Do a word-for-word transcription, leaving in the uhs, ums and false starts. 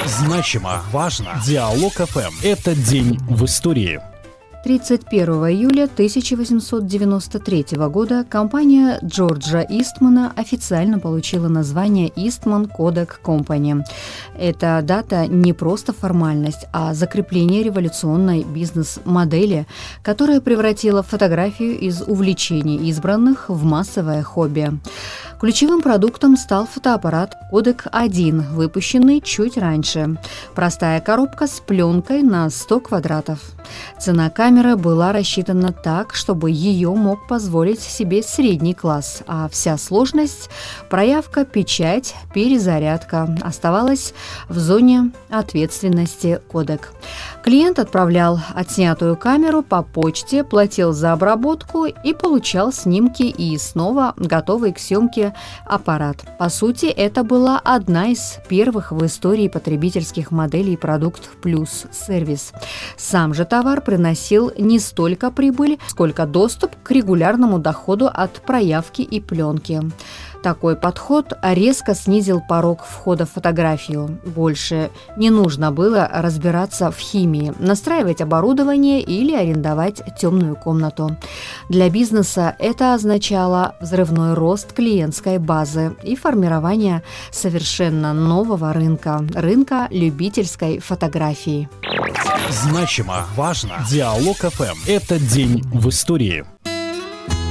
Значимо, важно. Диалог эф эм. Это день в истории. тридцать первого июля тысяча восемьсот девяносто третьего года компания Джорджа Истмана официально получила название Eastman Kodak Company. Эта дата не просто формальность, а закрепление революционной бизнес-модели, которая превратила фотографию из увлечений избранных в массовое хобби. Ключевым продуктом стал фотоаппарат Kodak один, выпущенный чуть раньше. Простая коробка с пленкой на сто квадратов. Цена камеры была рассчитана так, чтобы ее мог позволить себе средний класс, а вся сложность – проявка, печать, перезарядка – оставалась в зоне ответственности Kodak. Клиент отправлял отснятую камеру по почте, платил за обработку и получал снимки и снова готовый к съемке аппарат. По сути, это была одна из первых в истории потребительских моделей продукт плюс сервис. Сам же товар приносил не столько прибыль, сколько доступ к регулярному доходу от проявки и пленки. Такой подход резко снизил порог входа в фотографию. Больше не нужно было разбираться в химии, настраивать оборудование или арендовать темную комнату. Для бизнеса это означало взрывной рост клиентской базы и формирование совершенно нового рынка – рынка любительской фотографии. Значимо, важно. Диалог эф эм. Это день в истории.